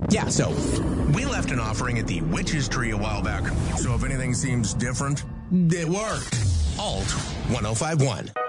Yeah, so we left an offering at the Witch's Tree a while back. So if anything seems different, it worked. Alt 1051.